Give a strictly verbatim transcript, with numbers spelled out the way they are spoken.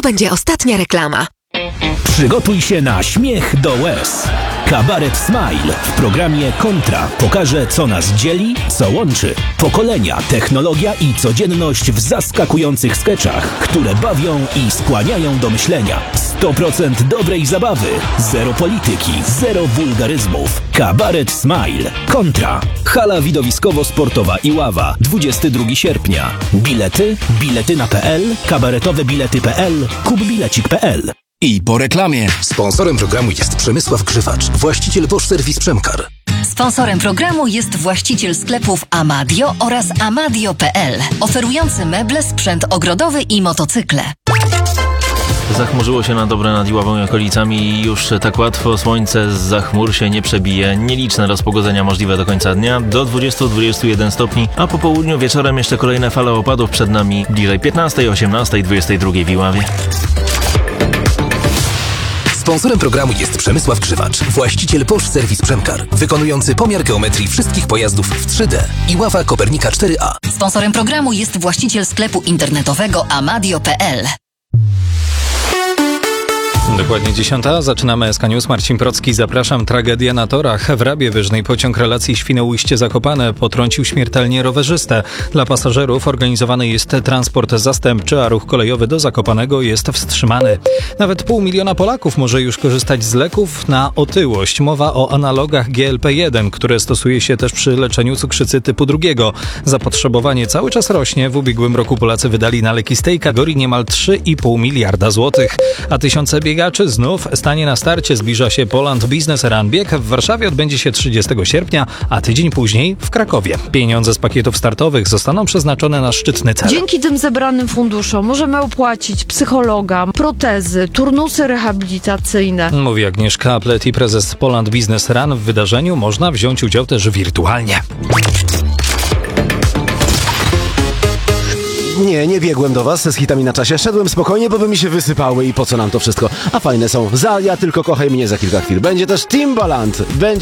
będzie ostatnia reklama. Przygotuj się na śmiech do łez. Kabaret Smile w programie Kontra pokaże, co nas dzieli, co łączy. Pokolenia, technologia i codzienność w zaskakujących skeczach, które bawią i skłaniają do myślenia. sto procent dobrej zabawy, zero polityki, zero wulgaryzmów. Kabaret Smile. Kontra. Hala widowiskowo-sportowa Iława. dwudziestego drugiego sierpnia. Bilety? biletyna kropka p l, kabaretowe bilety kropka p l, kupbilecik kropka p l. I po reklamie. Sponsorem programu jest Przemysław Grzywacz, właściciel Bosch Serwis Przemkar. Sponsorem programu jest właściciel sklepów Amadio oraz amadio kropka p l, oferujący meble, sprzęt ogrodowy i motocykle. Zachmurzyło się na dobre nad Iławą i okolicami i już tak łatwo słońce zza chmur się nie przebije. Nieliczne rozpogodzenia możliwe do końca dnia, do dwudziestu do dwudziestu jeden stopni, a po południu wieczorem jeszcze kolejne fale opadów przed nami, bliżej piętnastej, osiemnastej, dwudziestej drugiej w Iławie. Sponsorem programu jest Przemysław Grzywacz, właściciel Bosch Serwis Przemkar, wykonujący pomiar geometrii wszystkich pojazdów w trzy D. Iława Kopernika cztery A. Sponsorem programu jest właściciel sklepu internetowego amadio kropka p l. Dokładnie dziesiąta. Zaczynamy S K News. Marcin Procki, zapraszam. Tragedia na torach. W Rabie Wyżnej pociąg relacji Świnoujście-Zakopane potrącił śmiertelnie rowerzystę. Dla pasażerów organizowany jest transport zastępczy, a ruch kolejowy do Zakopanego jest wstrzymany. Nawet pół miliona Polaków może już korzystać z leków na otyłość. Mowa o analogach G L P jeden, które stosuje się też przy leczeniu cukrzycy typu drugiego. Zapotrzebowanie cały czas rośnie. W ubiegłym roku Polacy wydali na leki z tej kategorii niemal trzy i pół miliarda złotych. A tysiące biegaczy znów stanie na starcie. Zbliża się Poland Business Run. Bieg w Warszawie odbędzie się trzydziestego sierpnia, a tydzień później w Krakowie. Pieniądze z pakietów startowych zostaną przeznaczone na szczytny cel. Dzięki tym zebranym funduszom możemy opłacić psychologa, protezy, turnusy rehabilitacyjne. Mówi Agnieszka Aplet i prezes Poland Business Run. W wydarzeniu można wziąć udział też wirtualnie. Nie, nie biegłem do was z hitami na czasie. Szedłem spokojnie, bo by mi się wysypały i po co nam to wszystko. A fajne są Zalia, tylko kochaj mnie za kilka chwil. Będzie też Timbaland. Będzie